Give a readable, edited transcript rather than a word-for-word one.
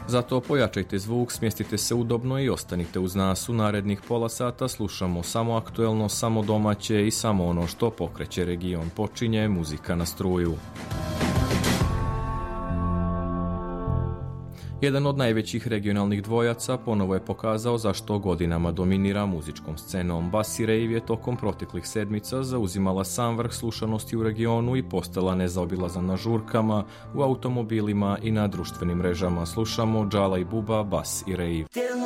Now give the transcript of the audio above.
Zato pojačajte zvuk, smjestite se udobno i ostanite uz nas. U narednih pola sata slušamo samo aktuelno, samo domaće i samo ono što pokreće region. Počinje muzika na struju. Jedan od najvećih regionalnih dvojaca ponovo je pokazao zašto godinama dominira muzičkom scenom. Bassi Rave je tokom proteklih sedmica zauzimala sam vrh slušanosti u regionu i postala nezaobilazna na žurkama, u automobilima i na društvenim mrežama. Slušamo Džala i Buba, Bass i Rave.